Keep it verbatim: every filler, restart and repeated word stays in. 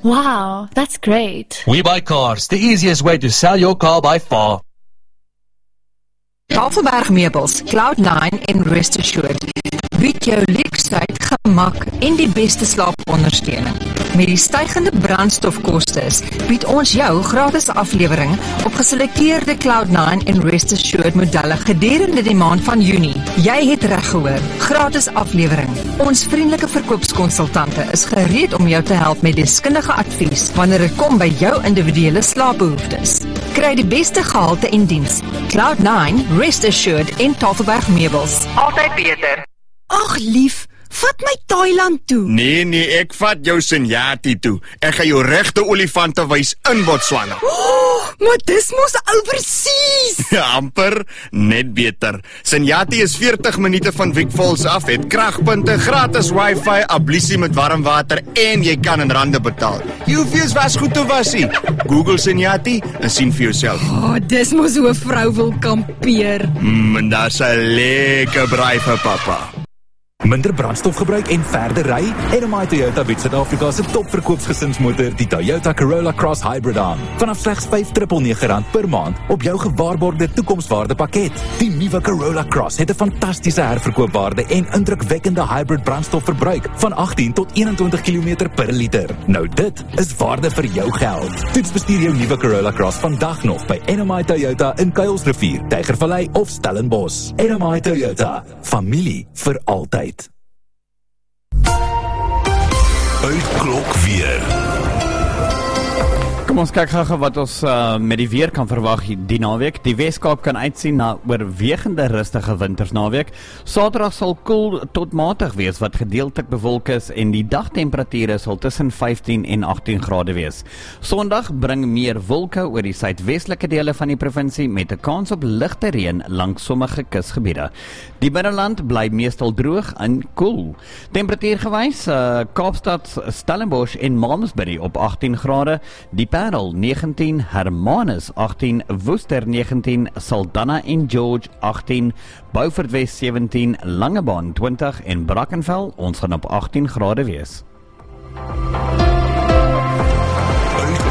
Wow, that's great. We Buy Cars, the easiest way to sell your car by far. Tafelberg Meubels, Cloud nine en Rest Assured bied jou luksheid, gemak en die beste slaapondersteuning. Met die stygende brandstofkostes bied ons jou gratis aflewering op geselekteerde Cloud nine en Rest Assured modelle gedurende die maand van Junie. Jy het reg gehoor, gratis aflewering. Ons vriendelike verkoopskonsultante is gereed om jou te help met deskundige advies wanneer dit kom by jou individuele slaapbehoeftes. Kry die beste gehalte en diens. Cloud nine, Rest Assured en Tafelberg Meubels. Altyd beter. Ag lief, vat my Thailand toe. Nee, nee, ek vat jou Senyati toe. Ek gaan jou regte olifante wys in Botswana. Oh, maar dis mos oorseas. Ja, amper, net beter. Senyati is veertig minute van Vic Falls af, het kragpunte, gratis wifi, ablusie met warm water en jy kan in rande betaal. Jy hoef eers was goed te wasie. Google Senyati en sien vir jouself. Oh, dis mos hoe 'n vrou wil kampeer. Mm, en daar's 'n lekker braai vir pappa. Minder brandstofgebruik en verder ry? N M I Toyota bied Suid-Afrika se topverkoopsgesinsmotor, die Toyota Corolla Cross Hybrid aan. Vanaf slegs vyf nege nege rand per maand op jou gewaarborgde toekomswaarde pakket. Die nuwe Corolla Cross het 'n fantastiese herverkoopwaarde en indrukwekkende hybrid brandstofverbruik van agttien tot eenentwintig kilometer per liter. Nou dit is waarde vir jou geld. Toets bestuur jou nuwe Corolla Cross vandag nog by N M I Toyota in Kuilsrivier, Tygervallei of Stellenbosch. N M I Toyota, familie vir altyd. Uitklok weer. Kom ons kyk gou wat ons uh, met die weer kan verwag die naweek. Die Weskaap kan uitsien na oorwegende rustige wintersnaweek. Saterdag sal koel tot matig wees wat gedeeltelik bewolk is en die dagtemperature sal tussen vyftien en agttien grade wees. Sondag bring meer wolke oor die suidwestelike dele van die provinsie met 'n kans op ligte reën langs sommige kusgebiede. Die binneland bly meestal droog en koel. Temperatuurgewys, uh, Kaapstad, Stellenbosch en Malmesbury op agttien grade, die Parel negentien, Hermanus agttien, Woester negentien, Saldanha en George agttien, Beaufort Wes sewentien, Langebaan twintig en Brackenfell ons gaan op agttien grade wees.